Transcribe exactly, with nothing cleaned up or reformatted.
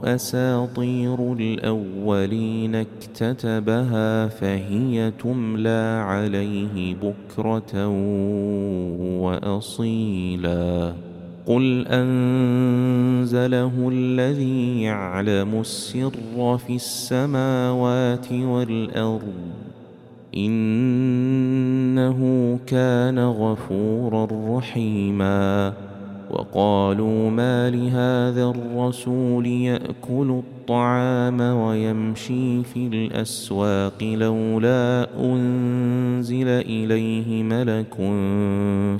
أساطير الأولين اكتتبها فهي تملى عليه بكرة وأصيلا قل أنزله الذي يعلم السر في السماوات والأرض إنه كان غفورا رحيما وقالوا ما لهذا الرسول يأكل الطعام ويمشي في الأسواق لولا أنزل إليه ملك